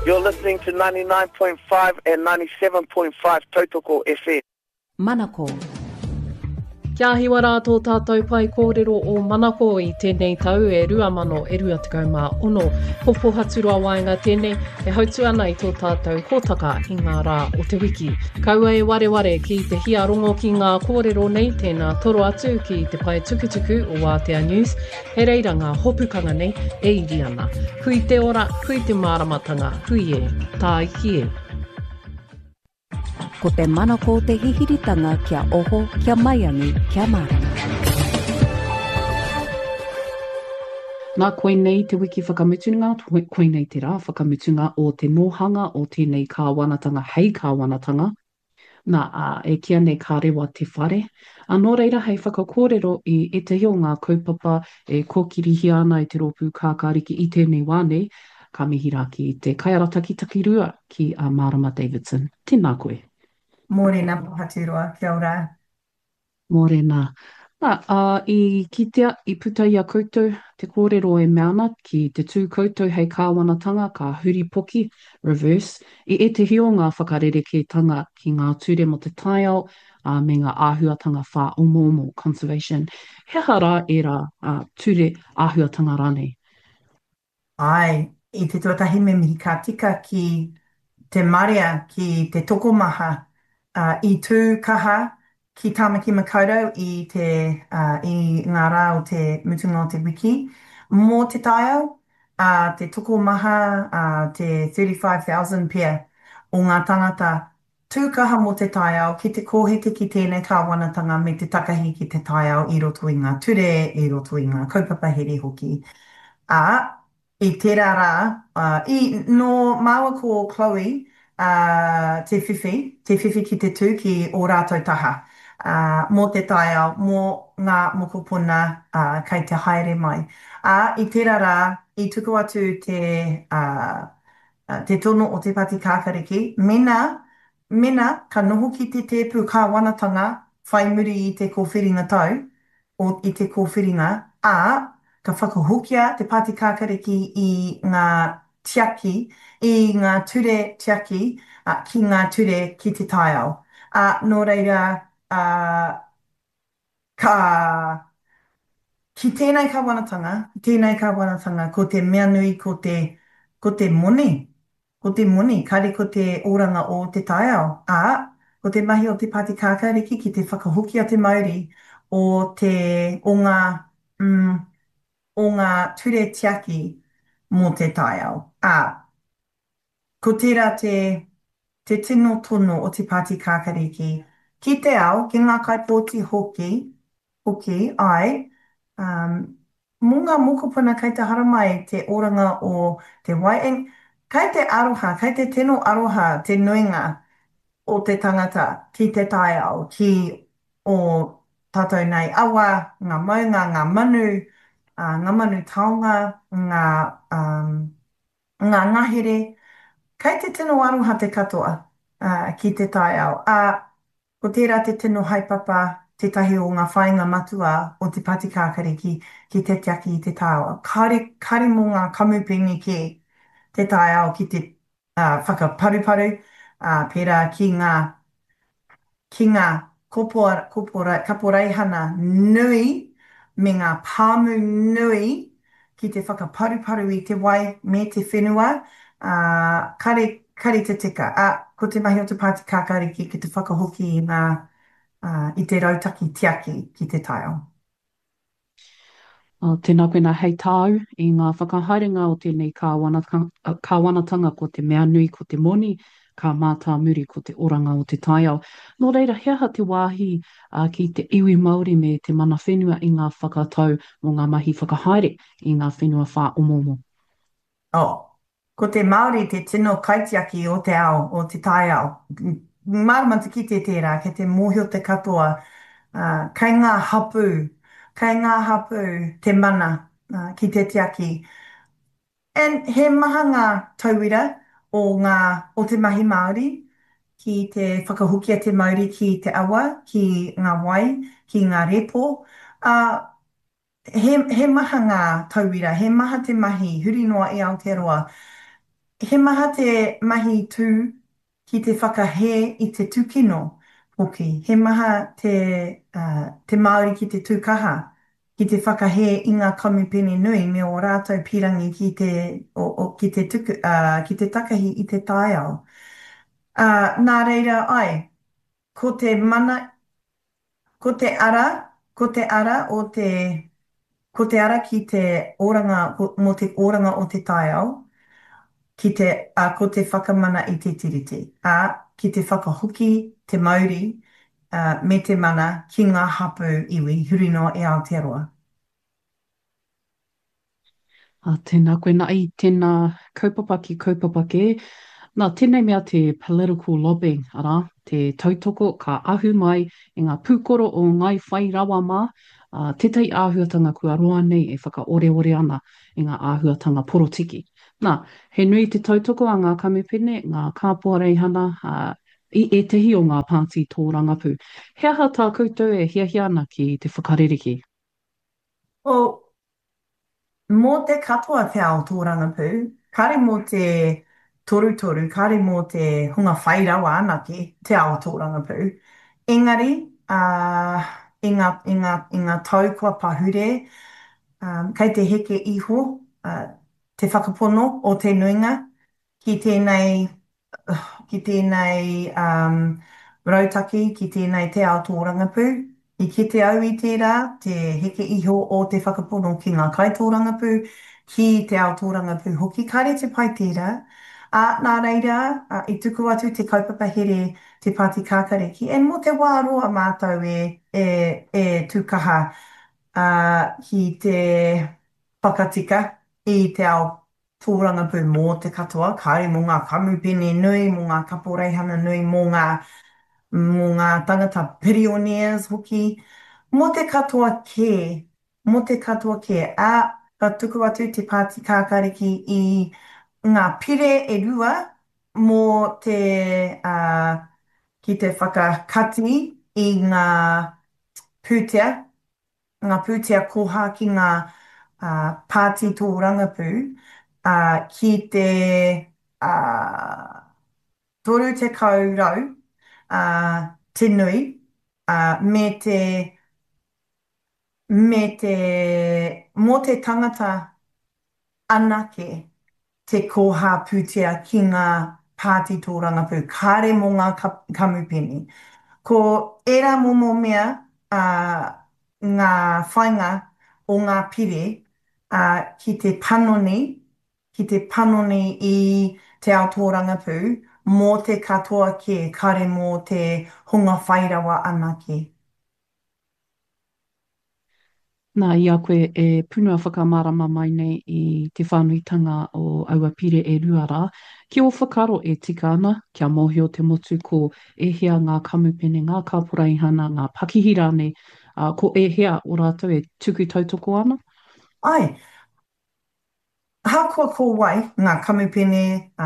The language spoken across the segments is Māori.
You're listening to 99.5 and 97.5 Tautoko FM. Manako. Kia hiwa rātou tātou pai kōrero o Manako i tēnei tau e 2026. Popo haturua waenga tēnei e hautu ana i tō tātou hōtaka i ngā rā o te wiki. Kaua e wareware ki te hia rongo ki ngā kōrero nei tēnā toro atu ki te pai tukutuku o Aotea News. He reira ngā hopukanga nei e iri ana. Hui te ora, hui te māramatanga, hui e, tā iki e. Ko te manako te hihiritanga kia oho, kia maiangi, kia marama. Nā koe nei te wiki whakamutunga, koe nei te rā whakamutunga o te mohanga o tēnei kāwanatanga, hei kāwanatanga. Nā e kia nei kā rewa te whare. Anō reira hei whakakōrero i te hio ngā kaupapa e kōkirihi ana i te rōpū kākāriki i tēnei wā nei, ka mihi rā ki te kaiara taki rua ki Marama Davidson. Tēnā koe. Morena Pohatirua, kia ora. Morena. I kitea, i puta i a koutou, te kōrero e meana ki te tū koutou hei kāwanatanga, ka huri poki, reverse, i te hio ngā whakarereketanga ki ngā ture mo te taiao, me ngā āhuatanga whā omo, conservation. He hara e rā ture āhuatanga rānei? Ai, i te tuatahi me mihi ka tika ki te maria, ki te tokomaha, i tū kaha ki Tāmaki Makaurau i ngā rā o te mutunga o te wiki. Mō te taiao, te tokomaha, te 35,000 pia o ngā tangata tūkaha mō te taiao ki te kōhete ki tēnei kāwanatanga me te takahi ki te taiao i roto i ngā ture, i roto i ngā kaupapa here hoki. I tērā rā, no māua ko Chloe, te whiwhi ki te tū ki o rātou taha. Mō te taiao, mō ngā mokopuna kei te haere mai. I tērā rā, i tuku atu te tono o te pati kākariki, mena ka noho ki te tēpū kāwanatanga whai muri i te kōwhiringa tau, i te kōwhiringa, ka whakahukia te pāti kākariki i ngā tiaki, i ngā ture tiaki, ki ngā ture ki te taiao. Nō reira, ki tēnei kāwanatanga, ko te mea nui, ko te moni, kare ko te oranga o te taiao. Ko te mahi o te pāti kākariki ki te whakahukia te mauri o ngā ture tiaki mō te taiao. Ko tērā te tino tono o te pāti kākariki. Ki te ao, ki ngā kaipōti hoki, mō ngā mokopuna kei te haramai te oranga o te waieng, kei te aroha, kei te tino aroha, te nuinga o te tangata ki te taiao, ki o tātou nei awa, ngā maunga, ngā manu taonga, ngā ngahere, kei te tino aroha te katoa ki te taiao. Ko tērā te tino haipapa, tetahi o ngā whāinga matua o te pāti kākariki ki te tiaki i te taiao. Kare mō ngā kamupingi ki te taiao ki te whakaparuparu, pērā ki ngā kaporeihana nui, me ngā pāmu nui, ki te whakaparuparu i te wai me te whenua, kare te tika. Ko te mahi o te pāti kākariki ki te whakahoki i te rautaki tiaki ki te taiao. Tēnā koe nā hei tāu i ngā whakahaerenga o tēnei kāwanatanga ko te mea nui ko te moni, ka mātā muri ko te oranga o te taiao. Nō reira, heaha te wāhi ki te iwi Māori me te mana whenua i ngā whakatau mō ngā mahi whakahaere i ngā whenua whā omomo. Ko te Māori te tino kaitiaki o te ao, o te taiao. Māramata ki te tērā, ke te mōhio te katoa, kei ngā hapu, te mana ki te tiaki. He maha ngā tauira o te mahi Māori, ki te whakahukia te Māori ki te awa, ki ngā wai, ki ngā repo. He maha ngā tauira, he maha te mahi, huri noa i Aotearoa. he maha te mahi tū ki te whakahē i te tūkino hoki. He maha te Māori ki te tūkaha ki te whakahē i ngā kamupene nui me o rātou pirangi ki te takahi i te tāiao. Nā reira ai, ko te mana, ko te ara, ko te ara o te, ko te ara ki te oranga, mo te oranga o te taiao, ko te whakamana i te tiriti. Ki te whakahoki, te mauri, me te mana ki ngā hapu iwi, huri noa e Aotearoa. Tēnā koe nā i tēnā kaupapa ki kaupapa ke. Nā, tēnei mea te political lobbying, ara, te tautoko ka ahu mai i ngā pūkoro o ngai whai rawa mā, tētai āhuatanga kua roa nei e whakaore ana i ngā āhuatanga porotiki. Nā, he nui te tautoko a ngā kamupene, ngā kāpuareihana, i e tehi o ngā pāti tō rangapū. He aha tā koutou e hiahia ana ki te whakaririki? O, mō te katoa te ao tō rangapū, kare mō te torutoru, kare mō te hunga whairawa anake te ao tō rangapū. Engari, i ngā tau kua pahure, kei te heke iho, te whakapono o te nuinga, ki tēnei, rautaki, ki tēnei te ao tō rangapū. I kite au i tērā, te heke iho o te whakapono ki ngā kai tō rangapū, ki te ao tō rangapū hoki, kare te pai tērā. Nā reira, i tuku atu te kaupapa here te Pāti Kākariki, e mo te wā roa mātou e tukaha ki te whakatika i te ao tōrangapū mō te katoa, kāre mō ngā kamupene nui, mō ngā kaporeihana nui, mō ngā tangata billionaires hoki, mō te katoa mō te katoa ka tuku atu te Pāti Kākariki i ngā pire e rua mō te, ki te whakakati i pūtea, ngā pūtea koha ki ngā pāti tō rangapū, ki te toru te kaurau, te nui, mō te tangata anake te koha pūtea ki ngā pāti tō rangapū, kāre mō ngā kamupene. Ko era momo mea ngā whainga o ngā pire ki te panoni i te ao tō rangapū, mō te katoa kare mō te hunga whairawa anake. Nā, i a koe e punua whakamārama mai nei i te whānuitanga o aua pire e ruara. Ki o whakaro e tika ana, kia mōhio te motu ko e hea ngā kamupene, ngā kāporeihana, ngā pakihira nei, ko e hea o rātou e tuku tautoko ana? Ai, hākua ko wai ngā kamupene,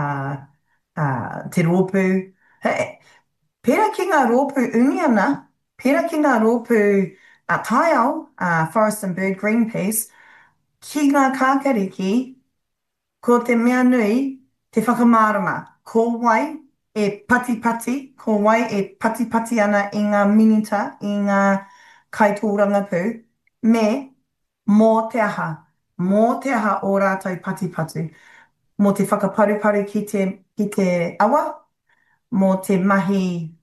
te rōpū. Pērā ki ngā rōpū uniana, pērā ki ngā rōpū taiao, Forest and Bird Greenpeace, ki ngā kākariki, ko te mea nui, te whakamārama. Ko wai e pati, ko wai e pati ana i ngā minita, i ngā kaitōrangapū, me mō te aha o rātou pati. Mō te whakaparuparu ki te awa, mō te mahi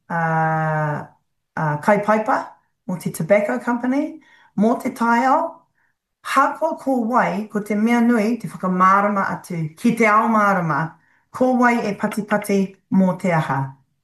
kaipaipa, mō te tobacco company, mō te taiao, hākua ko wai, ko te mea nui, te whakamārama atu, ki te ao mārama, ko wai e pati mō te aha.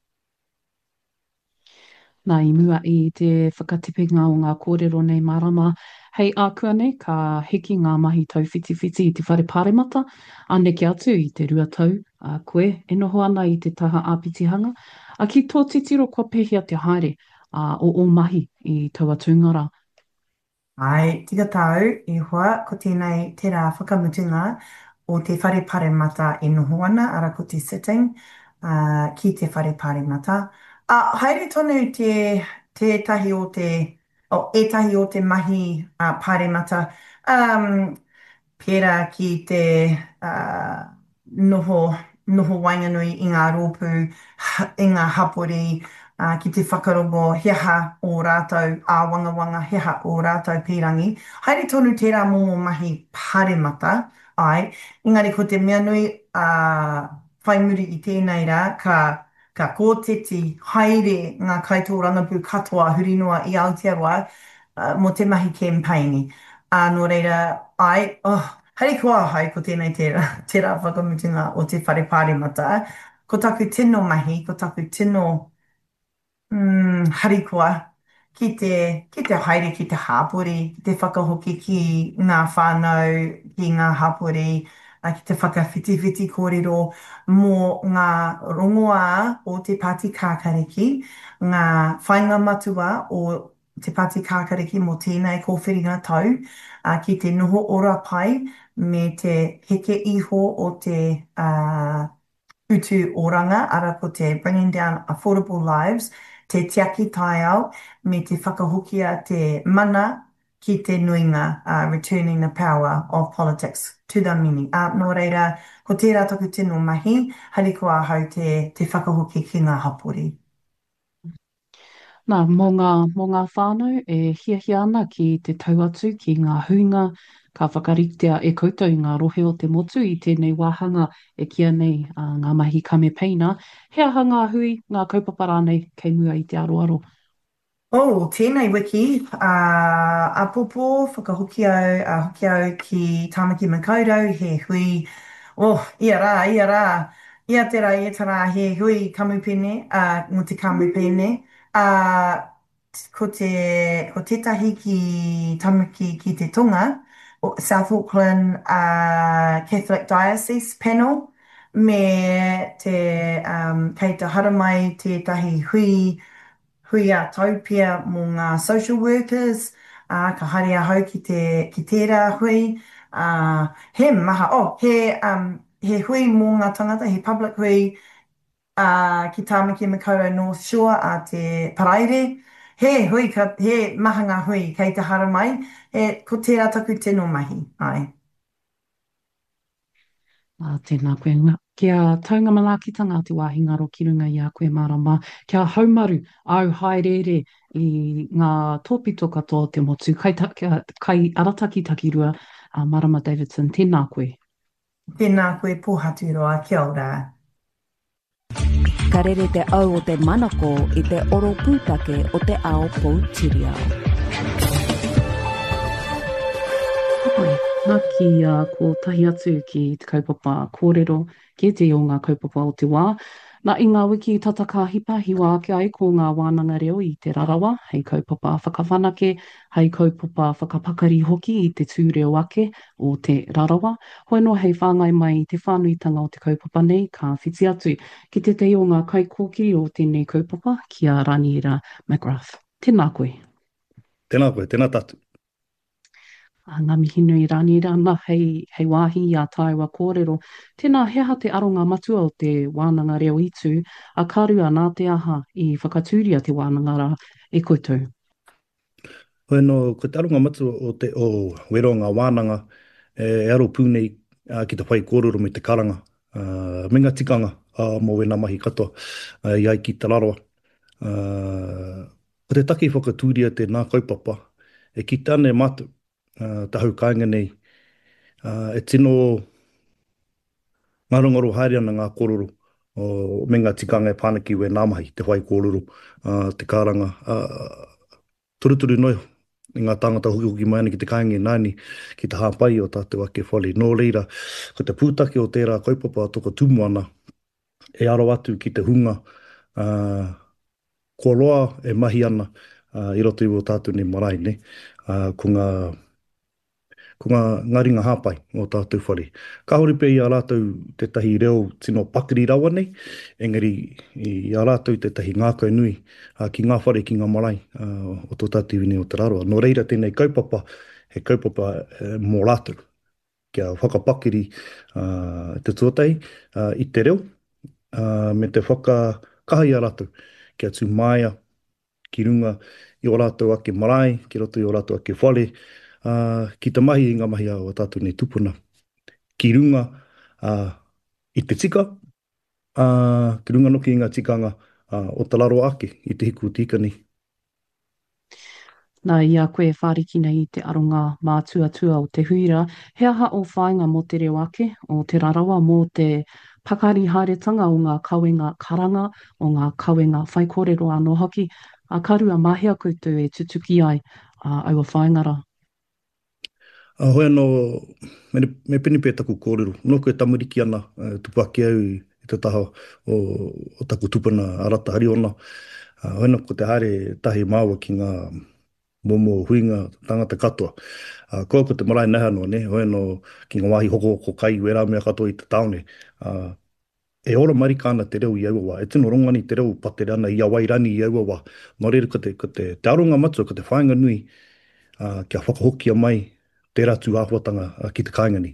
Nā, i mua i te whakatipinga o ngā kōrero nei marama. Hei ākua nei, ka hiki ngā mahi tau whiti i te whare pāremata, aneke atu i te rua tau, koe, e noho ana i te taha āpitihanga, a ki tō titiro kua pehia te haere o mahi i taua tūngara. Ai, tika tau, i hoa, ko tēnei tērā whakamutunga o te whare pāremata e noho ana, ara ko te sitting ki te whare pāremata. Haere tonu etahi o te mahi pāremata, pērā ki te noho noho wainganui i ngā rōpū, i ngā hapori, ki te whakarongo heha o rātou, wanga wanga heha o rātou pīrangi. Haere tonu tērā momo mahi pāremata, ai, engari ko te mea nui whai muri i tēnei rā, ka kōteti haere ngā kaitoa rangapū katoa huri noa i Aotearoa mo te mahi campaigni. Nō reira, hei kua hai ko tēnei tērā whakamutunga o te whare pāremata. Ko taku tino mahi, ko taku tino harikoa ki te haere ki te hāpori, ki te whakahoki ki ngā whānau, ki ngā hāpori, ki te whakawhitiwhiti kōrero mō ngā rongoā o te pāti kākariki, ngā whainga matua o te pāti kākariki mō tēnei kōwhiringa tau, ki te noho ora pai me te heke iho o te utu oranga, ara ko te Bringing Down Affordable Lives, te tiaki tai au, me te whakahokia te mana ki te nuinga, returning the power of politics to the mini. Nō reira, ko tērā taku tino mahi, hari ko ahau te whakahoki ki ngā hapori. Nā, mō ngā whānau e hiahia ana ki te tauatu ki ngā huinga, ka whakaritea e koutou ngā rohe o te motu i tēnei wāhanga e kia nei ngā mahi kamepeina. He aha ngā hui, ngā kaupapa rānei kei mua i te aroaro. Tēnei wiki, a popo, whakahoki hoki au ki Tāmaki Makaurau, he hui, ia rā, ia te rā, ia te rā, he hui kamupene, mo te kamupene, ko tētahi ki Tāmaki ki te tonga, South Auckland Catholic Diocese Panel, me te, kei te haramai tētahi hui a taupia mō ngā social workers, ka haere ahau ki tērā hui. He maha, he hui mō ngā tangata, he public hui ki Tāmaki Makaurau North Shore a te Paraire. He maha ngā hui kei te haramai, ko tērā taku tino mahi. Ai. Tēnā koe. Kia taunga malakitanga te wāhi ngaro ki runga i a koe marama. Kia haumaru au haerere i ngā tōpito katoa te motu. Kai arataki takirua Marama Davidson. Tēnā koe. Tēnā koe pōhaturoa. Kia ora. Ka rere te au o te manako i te oro pūtake o te ao Poutireo. Nā ki ko tahi atu ki te kaupapa kōrero, ki te o ngā kaupapa o te wā. Nā i ngā wiki tataka hipa hiwa ake ai ko ngā wānanga reo i te rarawa, hei kaupapa whakawhanake, hei kaupapa whakapakari hoki i te tūreo ake o te rarawa. Hoi no hei whāngai mai i te whānuitanga o te kaupapa nei, ka whiti atu ki te te o ngā kai kōkiri o tēnei kaupapa ki a Raniera McGrath. Tēnā koe. Tēnā koe, tēnā tatu. Ngā mihi nui Raniera, nā hei wāhi i a tāua kōrero. Tēnā heha te aronga matua o te wānanga reo itu, a karua nā te aha i whakatūria te wānanga rā e koutou. Hoi no, ko te aronga matua o wero ngā wānanga e aro pūnei ki te whai kōrero me te karanga. Me ngā tikanga mō wena mahi katoa i ai ki te raroa. Ko te taki whakatūria te nā kaupapa, e ki tāne mātu. Tahau kāinga nei, e tino ngarongaro haere ana ngā kōrero me ngā tikanga e pānaki we nāmahi, te whai kōrero, te kāranga. Turuturu noi, i ngā tāngata hoki mai ana ki te kāinga nāni, ki te hāpai o tātou ake whale. Nō reira, ko te pūtake o tērā kaupapa toko tumu ana, e aro atu ki te hunga, ko roa e mahi ana, i roto i o tātou ne marae, ne? Ko ngā ringa hāpai o tātou whare. Ka horipe i a rātou te tahi reo tino pakiri rawa nei, engari i a rātou te tahi ngākau nui ki ngā whare ki ngā marae o tō tātou wine o te raroa. Nō reira tēnei kaupapa, he kaupapa mō rātou. Kia whakapakiri te tuatai i te reo, me te whakakahi a rātou, kia tū māia ki runga i o rātou ake marae, ki roto i o rātou ake whare, ki te mahi i ngā mahi o tātou nei tupuna. Ki runga i te tika, Ki runga no ki ngā tikanga o te laro ake i te hiku tika ni. Nā ia koe whāriki nei i te aronga mātua o te huira, he aha o whāinga mō te reo ake, o te rarawa mō te pakari haeretanga o ngā kawenga karanga, o ngā kawenga whaikōrero anō hoki, a karua mahia koutou e tutuki ai aua whaingara. Hoi anō, me pini pē taku kōrero. No koe tamariki ana, tupu ake au i te taha o taku tupuna arata hari ona. Hoi anō ko te haere tahi māua ki ngā momo huinga tangata katoa. Koa ko te marae neha noa, ne? Hoi anō ki ngā wāhi hoko ko kai wera mea katoa i te taone. E ora marika ana te reo i aua. E tino rongani te reo patere ana i awairani i aua. Nō reira ko te aronga matua, ko te whainga nui, kia whakahokia mai te ratu āhuatanga ki te kāingani.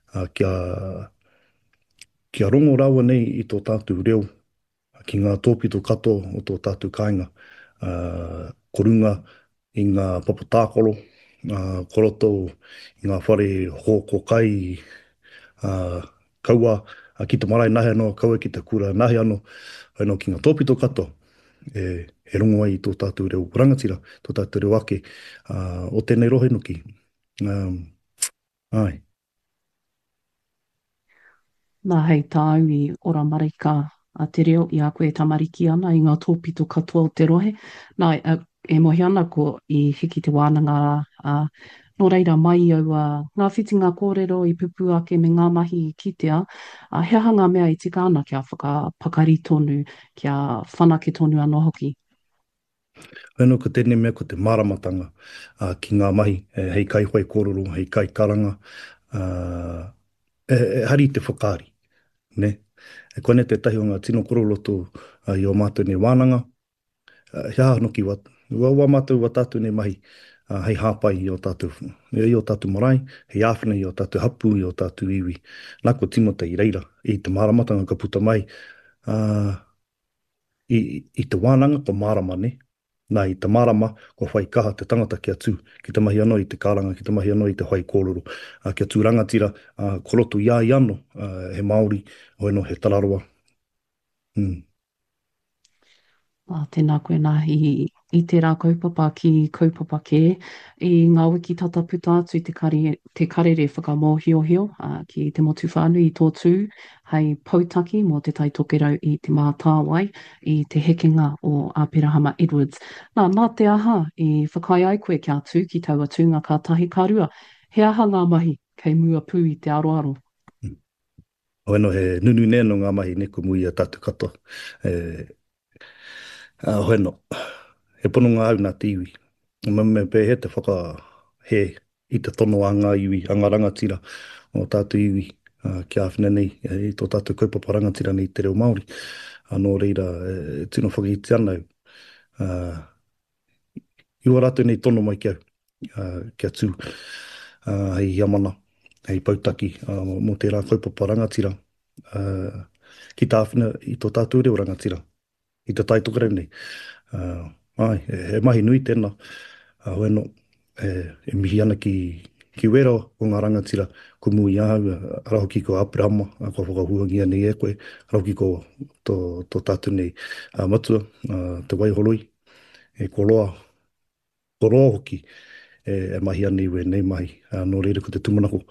Kia rongo rawa nei i tō tātou reo ki ngā tōpito kato o tō tātou kāinga. Korunga i ngā papatākoro, koroto i ngā whare hoko kai, kaua ki te marae nahe anō, kaua ki te kura nahe anō, anō ki ngā tōpito kato, e rongo ai i tō tātou reo rangatira, tō tātou reo ake, o tēnei rohe nuki. Ai. Nā hei tāu i ora marika a te reo i a koe tamariki ana i ngā tōpito katoa o te rohe. Nā, e mohi ana ko i hiki te wānanga nō reira mai au ngā whitinga kōrero i pupu ake me ngā mahi i kitea, he aha ngā mea i tika ana kia whakapakari tonu, kia whanake tonu anō hoki. Whenua ko tēnei mea ko te māramatanga ki ngā mahi, hei kai whai kōrero, hei kai karanga, hari te whakaari, ne? E kone te tahi o ngā tino koroloto i o mātou nei wānanga, he aha noki watu. Ua mātou wa tātou nei mahi, hei hāpai i o tātou marae, hei āwhina i o tātou hapu, i o tātou iwi. Nā ko timota i reira, i te māramatanga ka puta mai, i te wānanga ko mārama, ne? Nā i te marama, ko whai kaha te tangata kia tū, ki te mahi anō i te karanga, ki te mahi anō i te whai kōrero, kia tū rangatira, koroto ia i anō, he Māori, hoi no he tararoa. Tēnā koe nā i te rā kaupapa ki kaupapa kē, i ngā wiki tata puta atu i te karere whakamohiohio ki te motu whānui i tō tū, hei pautaki mō te tai tokerau i te mātāwai i te hekenga o Āpirahama Edwards. Nā te aha i whakai ai koe kia tū ki taua tūnga ka tahi karua, he aha ngā mahi kei mua pū i te aroaro. Hoeno he nunu nēno ngā mahi neko mui a tātou katoa. Hoeno, he pono ngā au nā te iwi. Me pē he te whakahe i te tono a ngā iwi, a ngā rangatira o tātou iwi ki āwhina nei, i tō tātou kaupapa rangatira nei te reo Māori. Nō reira, tino whakahiti ana au. Iwa rātou nei tono mai ki au, kia tū, hei hiamana, hei pautaki, mō te rā kaupapa rangatira, ki tā āwhina i tō tātou reo rangatira. I te tai tokerau nei. He mahi nui tēnā. Hoeno, e mihi ana ki wera o ngā rangatira ko mui ahau, arahoki ko Āpirahama, ko whakahuangia nei e koe, arahoki ko tō tātou nei matua, te waiholoi, e koroa hoki, e mahi ana iwe nei mahi. Nō reira ko te tumanako,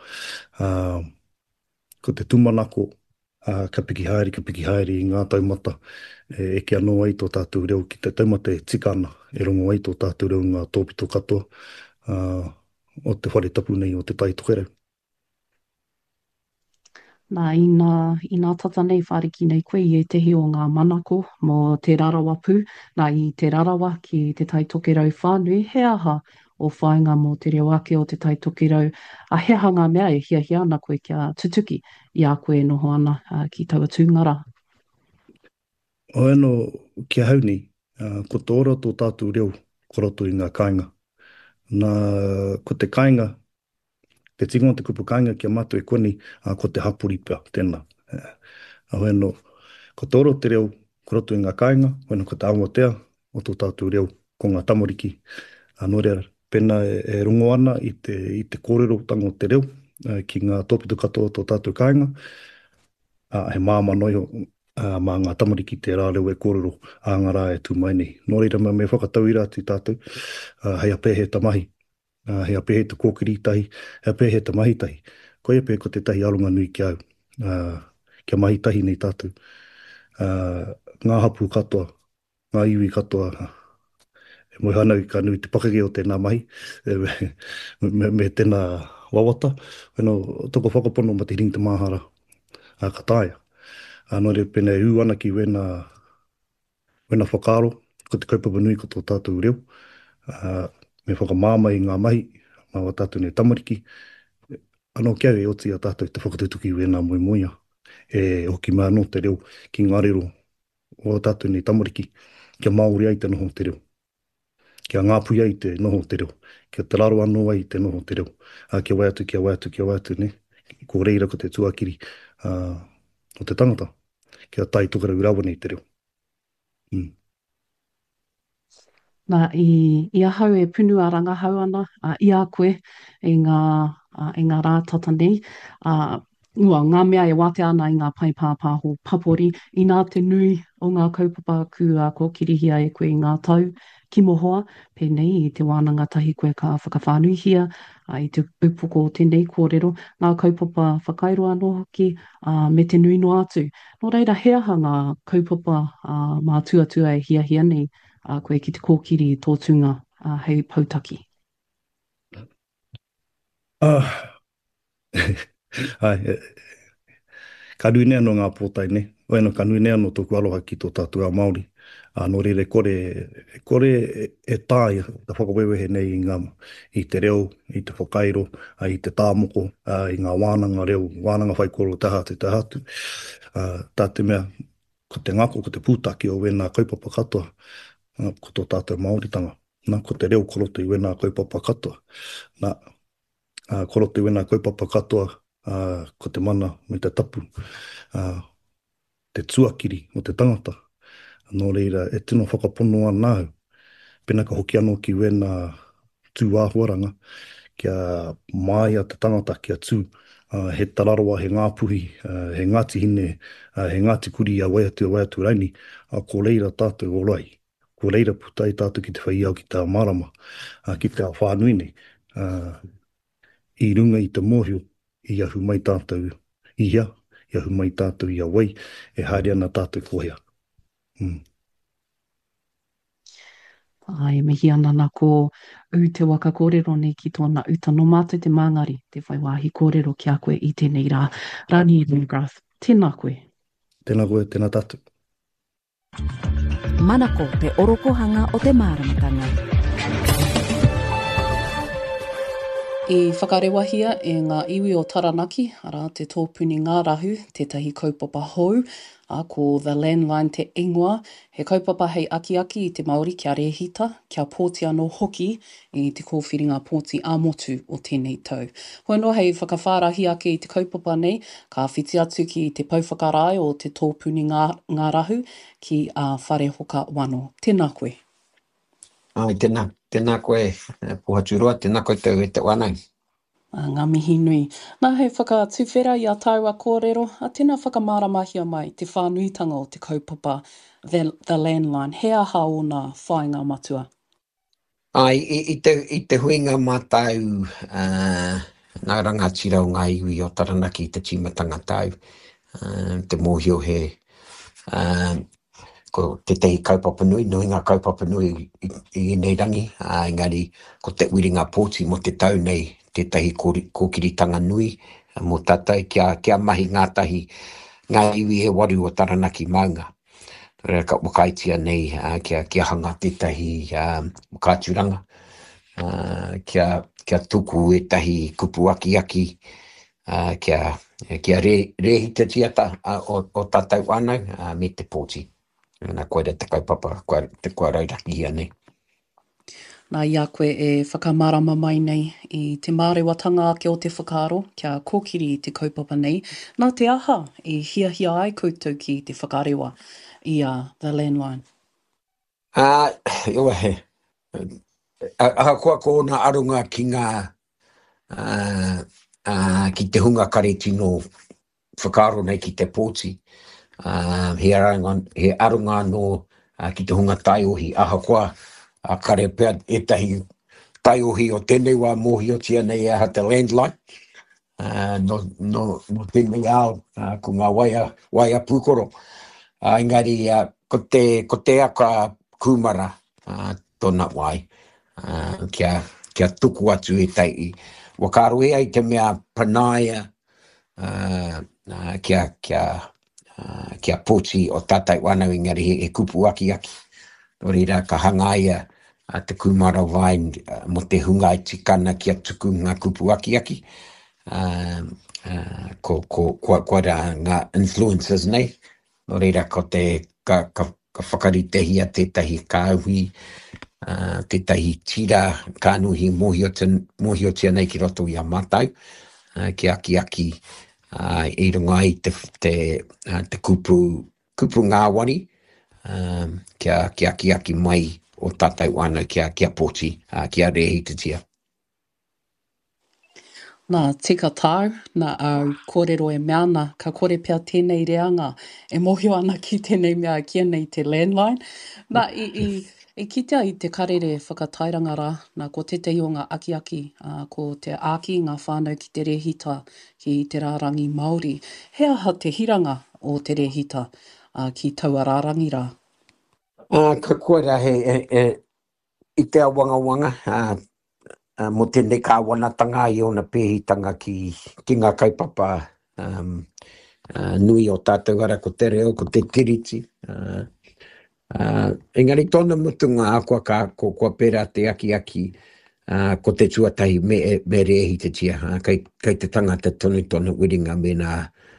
ka piki haere i ngā taumata e kia noa i tō tātou reo ki te taumata e tika ana e rongo ai tō tātou reo ngā tōpito katoa o te whare tapu nei o te tai tokerau. Nā, i ngā tata nei whariki nei koe i e tehi o ngā manako mō te rarawa pū, nā i te rarawa ki te tai tokerau whānui, he aha o whainga mō te reo ake o te tai tokerau, a he aha ngā mea e hia ana koe kia tutuki i a koe noho ana ki taua tūngara. Oeno kia hau ni, ko tō ora tō tātou reo koroto i ngā kāinga. Ko te kāinga, te tingo te kupu kāinga kia mātou e koni, ko te hapuripa tēnā. Oeno, ko tō ora te reo koroto i ngā kāinga, oeno ko te awatea o tō tātou reo ko ngā tamariki. Nō rea, pēnā e rongo ana i te kōrero tanga o te reo, ki ngā tōpito katoa o tō tātou kāinga. He māma noio mā ngā tamariki te rāreu e kōrero a ngā rā e tū mai nei. Nō reira me whakatau i rā tū tātou, hei ape he tamahi, hei ape he te kōkiri tahi, hei ape he te mahi tahi. Ko e pē ko te tahi aronga nui ki au, kia mahi tahi nei tātou. Ngā hapu katoa, ngā iwi katoa, e moi hanau ka nui te pakake o tēnā mahi, me tēnā wawata. Weno, toko whakapono ma te ring te mahara, ka tāia. Nō re pēnei ū ana ki wena whakaaro, ko te kaupapa nui ko tō tātou reo. Me whakamāma i ngā mahi, mā wa tātou nei tamariki. Anō kia e oti a tātou te whakatutuki wena moi moia. E hoki mā no te reo ki ngā rero o tātou nei tamariki. Kia Māori ai te noho te reo. Kia ngāpui ai te noho te reo. Kia te raro anō ai te noho te reo. Kia waiatu, kia waiatu, kia waiatu, ne? Ko reira ko te tuakiri o te tangata. Kia tai tukara urawa nei te reo. Nā i ahau e punu a rangahau ana, i a koe e ngā rātata nei. Ngā mea e wate ana i ngā pai pāpāho papori, i nā te nui o ngā kaupapa kua ko kirihia e koe i ngā tau ki mohoa, pēnei i te wānanga tahi koe ka whakawhānuihia, i te upoko o tēnei kōrero, ngā kaupapa whakairo anō hoki me te nui no atu. Nō reira, he aha ngā kaupapa mā tuatua e hiahia nei, koe ki te kōkiri tō tunga hei pautaki. Ka nui nea no ngā pōtai ne. Oeno ka nui nea no tōku aloha ki tō tātua Māori. Nō reire kore e tāia ta whakawewehe nei i te reo, i te whakairo, i te tāmoko, i ngā wānanga reo, wānanga whaikoro te hatu. Tā te mea, ko te ngako, ko te pūtaki o wena kaupapa katoa, ko tō tātou Māoritanga. Ko te reo korotu i wena kaupapa katoa. Korotu i wena kaupapa katoa, ko te mana me te tapu, te tuakiri o te tangata. Nō reira, e tino whakapono anāu. Pena ka hoki anō ki wena tū āhuaranga, kia māia te tangata kia tū. He tararoa, he ngāpuhi, he ngāti hine, he ngāti kuri a waiatu raini. Ko reira tātou orai. Ko reira putai tātou ki te whaiau ki tā marama, ki te whānui nei. I runga i te mōhio, i ahu mai tātou ia, i ahu mai tātou ia wai, e haere ana tātou kohea. E mihi ana nā ko te waka kōrero nei ki tōna uta no mātou te māngari, te whaiwāhi kōrero ki a koe i tēnei rā. Rani Lundgrath, tēnā koe. Tēnā koe, tēnā tātou. Manako te orokohanga o te māramatanga. I whakarewahia e ngā iwi o Taranaki, ara te tōpuni ngā rahu, tētahi kaupapa hou, ko The Landline te ingoa, he kaupapa hei aki i te Māori kia rehita, kia pōti anō hoki i te kōwhiringa pōti ā-motu o tēnei tau. Hoi no hei whakawhārahi ake i te kaupapa nei, ka whiti atu ki te pauwhakarai o te tōpuni ngā rahu ki a Whare Hoka Wano. Tēnā koe. Tēnā koe, Puhaturua, tēnā koe tau e te wānau. Ngā mihi nui. Nā hei whakatuwhera i a tāua kōrero, tēnā whakamaramahia mai te whānuitanga o te kaupapa The Landline. He aha o nā whāinga matua? I te huinga mātau, nā rangatira o ngā iwi o Taranaki i te timatanga tau, te mōhio he... ko te tehi kaupapa nui ngā kaupapa nui i nei rangi, engari ko te uiringa pōti mo te tau nei, te tehi kōkiritanga nui, mo tātai kia mahi ngā iwi he waru o Taranaki maunga. Rea ka wakaitia nei, kia hanga te tehi kāturanga, kia tuku e tahi kupu aki, kia rehita tiata o tātou anau me te pōti. Nā koe te kaupapa, te koe rauraki ia nei. Nā ia koe e whakamarama mai nei i te mārewatanga ake o te whakaaro, kia kōkiri i te kaupapa nei. Nā te aha i hiahia ai koutou ki te whakarewa i The Landline. Ahakoa ko nā arunga ki ngā ki te hunga kare tino whakaaro nei ki te pōti. He arunga no ki te hunga taiohi ahakoa kare pea etahi taiohi o tēnei wā mohi o tia nei aha te landline. No tēnei ao ko ngā waia pūkoro. Engari, ko te aka kumara tōna wai. Kia tuku atu e tai. Wakaroe ai te mea panaia kia pōti o tātai wānau engari he kupu aki. Nō reira ka hangaia te kumara vai mo te hunga i tikana kia tuku ngā kupu aki. Ko ngā influences nei. Nō reira ko te ka whakaritehi a tētahi kāhui, tētahi tira kānuhi mohi o tia nei ki roto i a mātau, ki aki i runga i te kupu ngāwari, ki aki mai o tātai wānau kia pōti, kia rehi te tia. Nā tika tāu, nā au kōrero e meana, ka kore pia tēnei reanga, e mohio ana ki tēnei mea kia nei te landline. Nā i kitea i te karere whakatairanga rā, nā ko tētei o ngā aki, ko te āki ngā whānau ki te rehita ki te rārangi Māori. He aha te hiranga o te rehita ki taua rārangi rā? Ka koera i te awanga, mo tēnei ka wanatanga i ona pēhitanga ki ngā kaipapa nui o tātou ara ko te reo, ko te tiriti. Engari tōna mutunga kua pērā te aki, ko te tuatahi me rehi te tia. Kei te tangata tonu wiringa me nā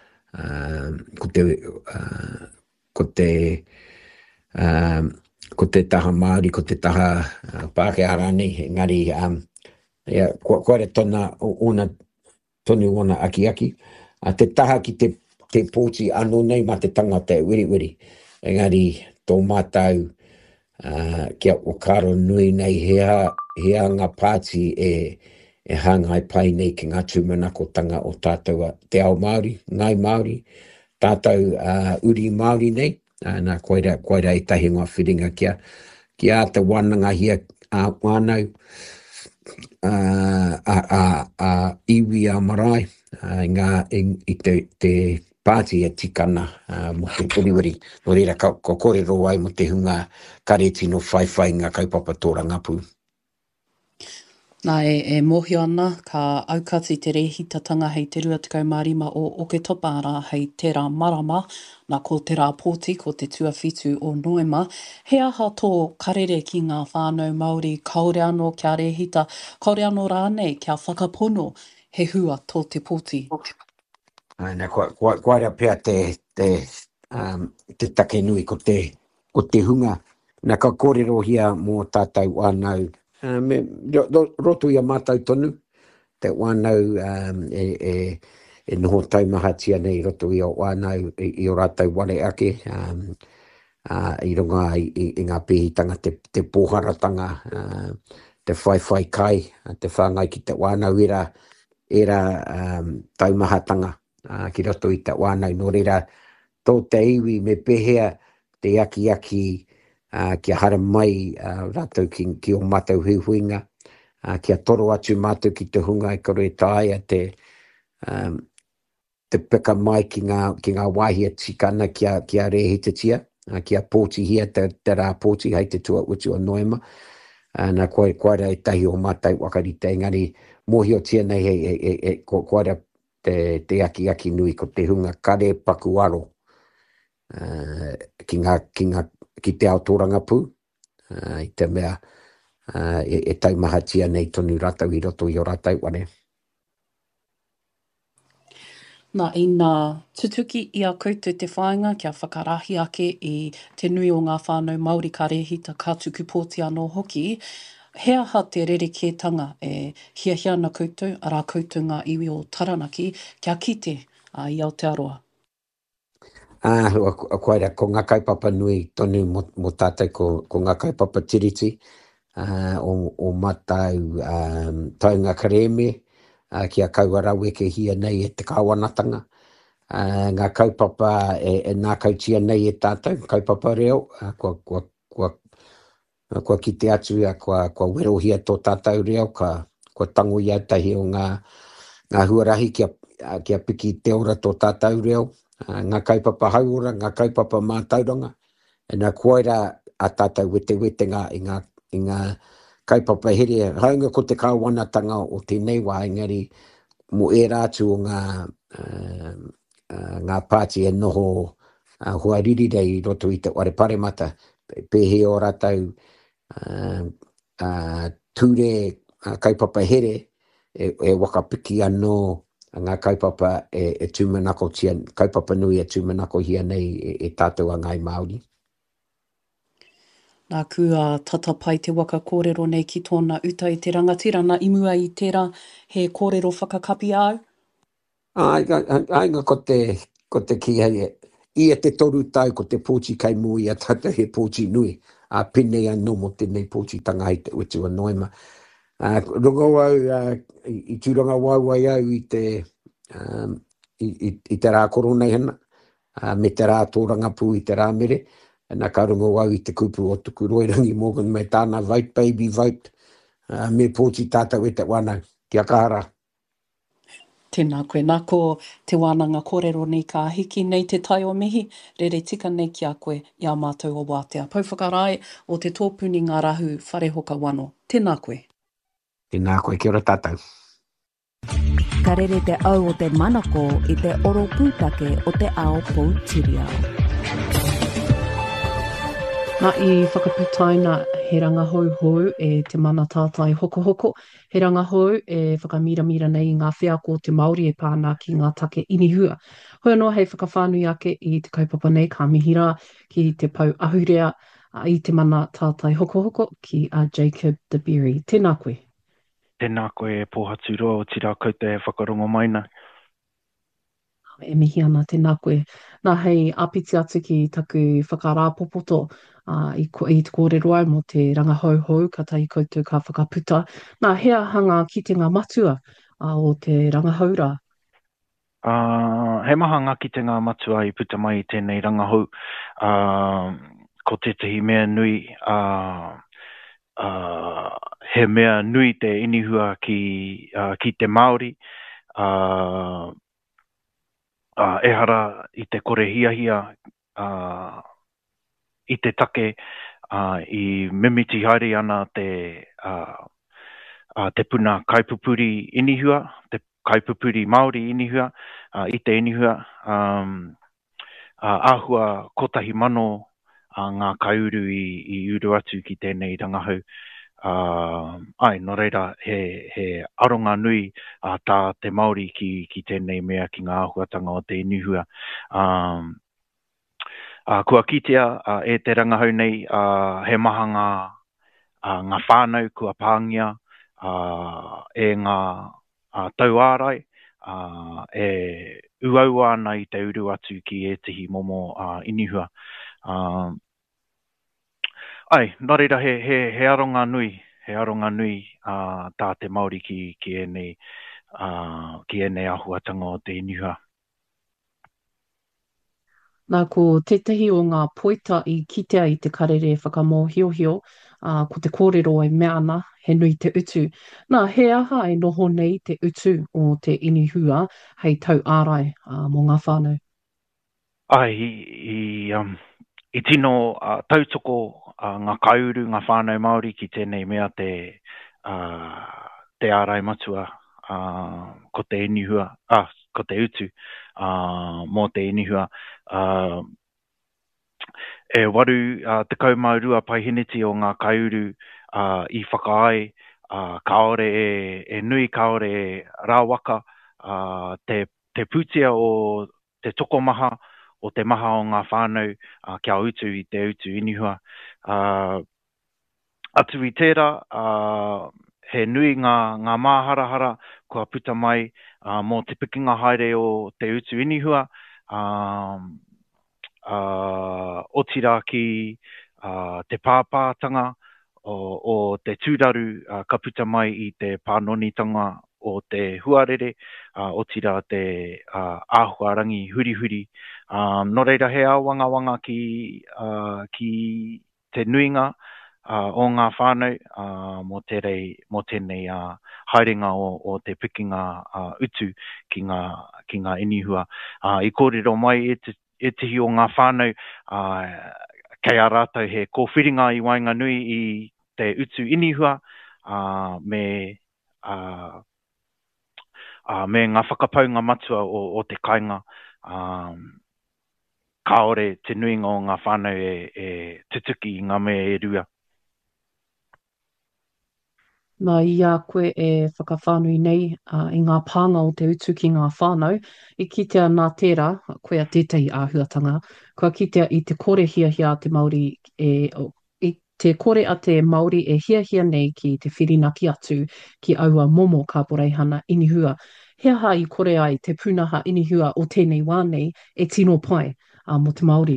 ko te taha Māori, ko te taha Pākehā rānei, engari kua re tona ona aki. Te taha ki te pōti anō nei ma te tangata e wiri. Engari tō mātau kia okaro nui nei hea ngā pāti e hangai pai nei ki ngā tūmanakotanga o tātou te ao Māori, ngai Māori, tātou uri Māori nei, nā koira i tahi ngā whiringa kia te wānanga hia wānau, iwi a marae, i te pāti e tikana mo te puriwiri. Nō reira ko kōrero ai mo te hunga kareti no whaiwhai ngā kaupapa tōranga pū. Nā e mohio ana ka aukati te rehitatanga hei te 25 o Oketopa rā hei tērā marama, nā ko tērā pōti ko te tuawhitu o Noema. He aha tō karere ki ngā whānau Māori, kaore anō kia rehita, kaore anō rānei kia whakapono he hua tō te pōti. Kua rea pēr te take nui ko te hunga. Nā ka kōrero hia mō tātou wānau. Roto i a mātau tonu, te wānau e noho taumahatia nei roto i o wānau i o rātau wale ake, i runga i ngā pēhitanga te pōharatanga, te whaiwhai kai, te whāngai ki te wānau era taumahatanga ki roto i te wānau. Nō reira, tō te iwi me pehea te aki kia hara mai rātou ki o mātou huihuinga, kia toro atu mātou ki te hunga i kore tāia te peka mai ki ngā wāhia tikana kia rehi te tia, kia pōti hia te rā pōti hei te tua utu o Noema. Nā koera e tahi o mātou wakarite, engari mohi o tia nei koera te aki nui ko te hunga kare pakuaro ki te ao tōranga pū, i te mea e taumahatia nei tonu rātau i roto i o rātau wane. Nā i ngā tutuki i a koutou te whāinga kia whakarahi ake i te nui o ngā whānau Māori ka rehita ka tuku pōti anō hoki, he aha te rerekētanga e hiahia na koutou, arā koutou ngā iwi o Taranaki, kia kite i Aotearoa. Koera, ko ngā kaupapa nui tonu mo tātou ko ngā kaupapa tiriti, o mātau taunga kareme, kia kauarau ke hia nei e te kāwanatanga, ngā kaupapa e nā kautia nei e tātou, kaupapa reo, kua kite atu ia, kua werohia tō tātou reo, kua tango ia tahi o ngā huarahi kia piki te ora tō tātou reo, ngā kaupapa hauora, ngā kaupapa mātauranga, e nā koira a tātou wete i ngā kaupapa here, haunga ko te kāwanatanga o tēnei wā, engari mo e rātu o ngā pāti e noho huariri rei roto i te ware paremata, pehe o rātou ture kaupapa here e wakapiki anō ngā kaupapa e tūmanako tia, kaupapa nui e tūmanako hia nei e tātou a ngai Māori. Nā kua tata pai te waka kōrero nei ki tōna uta i te rangatira, nā imua i tērā he kōrero whakakapi au? Ainga ko te ki hei, ia te toru tau ko te pōchi kai mui a tata he pōchi nui, a pene anō mo tēnei pōchi tanga hei te utu a noema. Runga wau, i tūranga wauai au i te rā korona hana, me te rā tōranga pū i te rā mere, nā ka runga wau i te kupu o tuku Roirangi Morgan me tāna vote, baby vote, me pōchi tātou e te wana, kia kāra. Tēnā koe, nā ko te wānanga kōrero nei ka hiki nei te tai o mihi, rere tika nei ki a koe i a mātou o wātea. Pauwhakarai o te tōpuni ngā rahu wharehoka wano. Tēnā koe. Tēnā koe, kia ora tātou. Ka rere te au o te manako i te oro pūtake o te ao Poutireo. Nā i whakaputaina he rangahauhau e te mana tātai hoko, he rangahau e whakamiramira nei i ngā whea ko te Māori e pāna ki ngā take inihua. Hoi anō hei whakawhānui ake i te kaupapa nei ka mihira ki te pau ahurea i te mana tātai hoko ki a Jacob de Berry. Tēnā koe. Tēnā koe pōhatu roa o tira koutou e whakarongo maina. E mihi ana, tēnā koe. Nā hei apiti atu ki taku whakarāpopoto i te kōrero ai mo te rangahauhau, ka tai koutou ka whakaputa. Nā hea hanga ki te ngā matua o te rangahaura? He maha ngā ki te ngā matua i puta mai i tēnei rangahau. Ko tētahi mea nui, he mea nui te inihua ki te Māori. Ehara i te kore hiahia i te take i mimiti haere ana te puna kaipupuri inihua, te kaipupuri Māori inihua, i te inihua āhua kotahi mano ngā kaiuru i uru atu ki tēnei rangahau. No reira, he aronga nui tā te Māori ki tēnei mea ki ngā ahuatanga o te inihua. Kua kitea e te rangahau nei, he maha ngā whānau kua pāngia, e ngā tauārai, e uau ana i te uru atu ki e tihi momo inihua. Nā reira, he aronga nui tā te Māori ki enei ahuatanga o te inihua. Nā ko tētahi o ngā poita i kitea i te karere whakamohiohio, ko te kōrero e mea ana, he nui te utu. Nā, he aha e noho nei te utu o te inihua, hei tau ārai mō ngā whānau? I tino tautoko ngā kauru, ngā whānau Māori ki tēnei mea te ārai matua ko te inihua, ko te utu mō te inihua. E waru te kaumaurua paihiniti o ngā kauru i whakaai, kaore e nui, kaore e rāwaka, te pūtea o te tokomaha, o te maha o ngā whānau kia utu i te utu inihua. Atu i tērā, he nui ngā māharahara kua puta mai mō te pikinga haere o te utu inihua. Otira ki te pāpātanga o te tūraru ka puta mai i te pānonitanga o te huarere, o tira te āhuarangi huri huri. No reira he wanga ki te nuinga o ngā whānau mo tēnei haerenga o te pikinga utu ki ngā inihua. I kōrero mai e tihi o ngā whānau kei a rātou he kōwhiringa i Wainganui i te utu inihua me ngā whakapaunga matua o te kainga. Kaore te nuinga o ngā whānau e tutuki i ngā mea e rua. Nā ia koe e whakawhānui nei i ngā pānga o te utu ki ngā whānau. I kitea nā tērā, koe a tētahi āhuatanga, kua kitea i te kore hiahia a te Māori i te kore a te Māori e hiahia nei ki te whirinaki atu ki aua momo ka poreihana inihua. Hea ha i kore ai te pūnaha inihua o tēnei wānei e tino pai mo te Māori?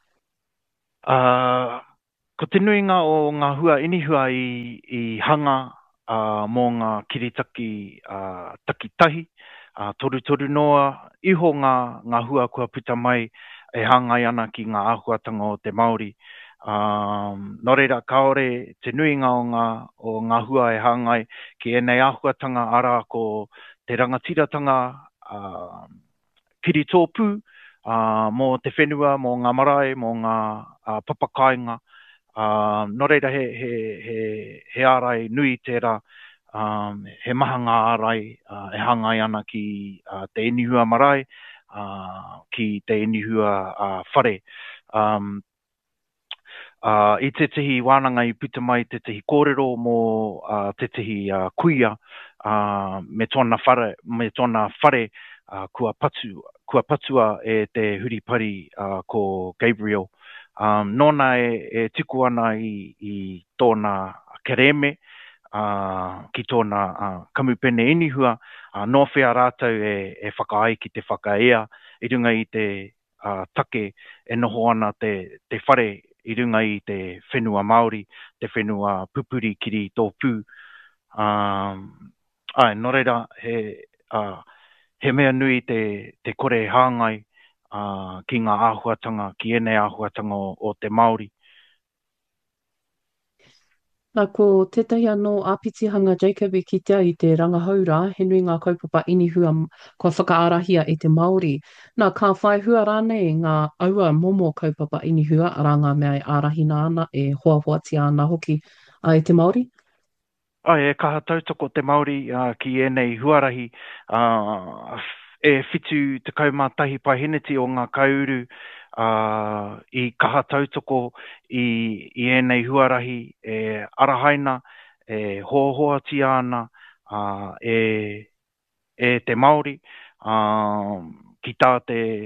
Ko te nuinga o ngā hua inihua i hanga mō ngā kiritaki takitahi, toru noa, iho ngā hua kua puta mai e hangai ana ki ngā āhuatanga o te Māori. Nō reira, kaore te nuinga o ngā hua e hangai ki enei āhuatanga ara ko te rangatiratanga kiri tōpū mō te whenua, mō ngā marae, mō ngā papakainga. Nō reira he ārai nui tērā, he maha ngā ārai e hangai ana ki te inihua marae, ki te inihua whare. I te tihi wānanga i puta mai te tihi kōrero mō te tihi kuia me tōna whare kua patua e te huripari ko Gabriel. Nōna e tiku ana i tōna kereme, ki tōna kamupene inihua, nō whea rātou e whakaai ki te whakaea, i runga i te take e noho ana te whare, i runga i te whenua Māori, te whenua pupuri kiri tōpū. Nō reira, he mea nui te kore hāngai, ki ngā āhuatanga, ki enei āhuatanga o te Māori. Nā ko tētahi anō āpitihanga Jacob i kitea i te rangahaura, he nui ngā kaupapa inihua kua whakaarahia i te Māori. Nā ka whai hua rānei ngā aua momo kaupapa inihua, ara ngā mea e ārahina ana, e hoahoatia ana hoki i te Māori? E kaha tautoko te Māori ki enei huarahi, e whitu te kaumātahi paiheneti o ngā kauru i kaha tautoko i enei huarahi e arahaina, e hoahoatia ana e te Māori ki tā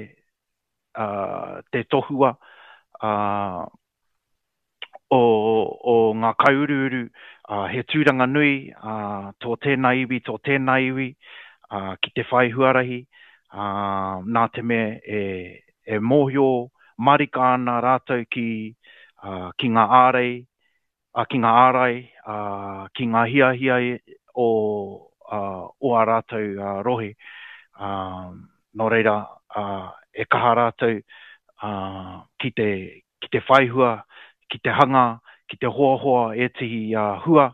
te tohua o ngā kaururu he tūranga nui tō tēnā iwi ki te whai huarahi nā te mea e mōhio marika ana rātou ki ngā ārei, ki ngā hiahia o a rātou rohe. Nō reira, e kaha rātou ki te whaihua, ki te hanga, ki te hoahoa e tihi hua,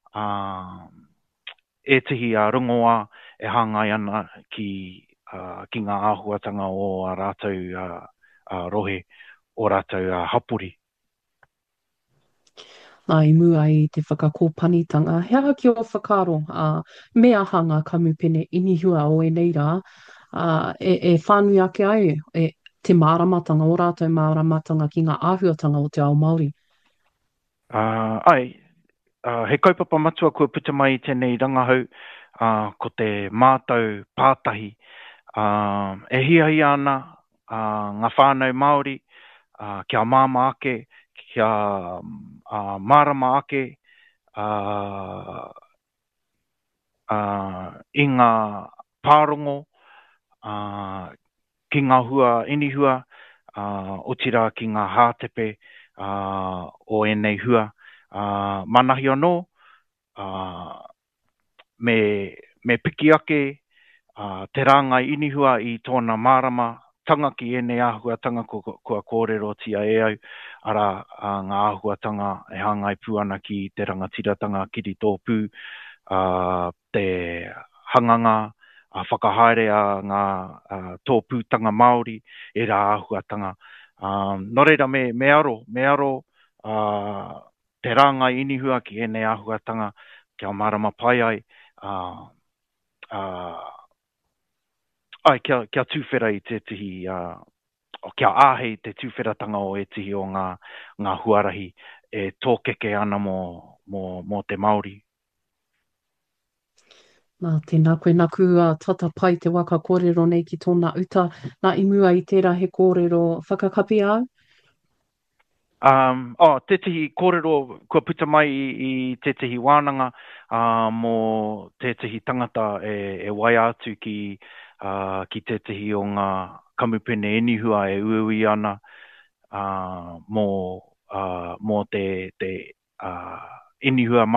e tihi rungoa e hangai ana ki ngā āhuatanga o a rātou rohe, o rātou hapuri. Nā i mua i te whakakōpanitanga. Hea ki o whakaro, mea hanga kamupene inihua o e nei rā, e whānui ake ai, te māramatanga o rātou māramatanga ki ngā āhuatanga o te ao Māori. He kaupapa matua kua puta mai tēnei rangahau, ko te mātou pātahi. E hiahi ana ngā whānau Māori, kia māma ake, kia mārama ake, i ngā pārongo, ki ngā hua inihua, o tira ki ngā hātepe o enei hua. Manahi anō, me me piki ake te rāngai inihua i tōna marama, tanga ki ene āhuatanga kua kōrero tia e au, ara ngā āhuatanga e hangai puana ki te rangatiratanga kiri tōpū, te hanganga, whakahaere a ngā tōpūtanga Māori, e rā āhuatanga. Nō reira me aro, te rāngai inihua ki ene āhuatanga, kia marama pai ai, kia tūwhera i te tihi, kia āhei te tūwheratanga o e tihi o ngā huarahi e tōkeke ana mō te Māori. Nā, tēnā koe nā kua tata pai te waka kōrero nei ki tōna uta. Nā i mua i tērā he kōrero whakakapi au? Te tihi kōrero kua puta mai i te tihi wānanga mō te tihi tangata e wai atu ki te tihi o ngā kamupene inihua e uiui ana mō te inihua